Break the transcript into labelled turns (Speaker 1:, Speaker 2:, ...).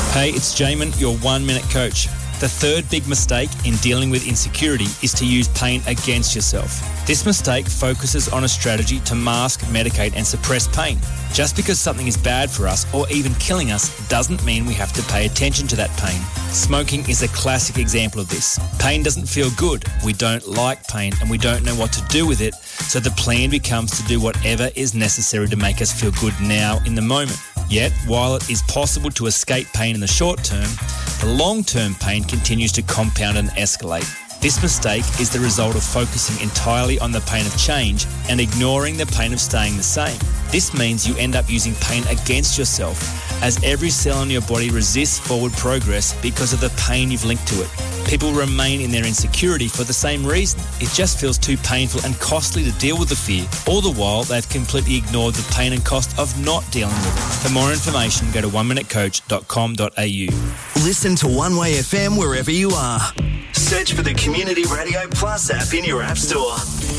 Speaker 1: Hey, it's Jamin, your 1 Minute Coach. The third big mistake in dealing with insecurity is to use pain against yourself. This mistake focuses on a strategy to mask, medicate and suppress pain. Just because something is bad for us or even killing us doesn't mean we have to pay attention to that pain. Smoking is a classic example of this. Pain doesn't feel good. We don't like pain and we don't know what to do with it, so the plan becomes to do whatever is necessary to make us feel good now in the moment. Yet, while it is possible to escape pain in the short term, the long-term pain continues to compound and escalate. This mistake is the result of focusing entirely on the pain of change and ignoring the pain of staying the same. This means you end up using pain against yourself, as every cell in your body resists forward progress because of the pain you've linked to it. People remain in their insecurity for the same reason. It just feels too painful and costly to deal with the fear. All the while, they've completely ignored the pain and cost of not dealing with it. For more information, go to oneminutecoach.com.au.
Speaker 2: Listen to One Way FM wherever you are. Search for the Community Radio Plus app in your app store.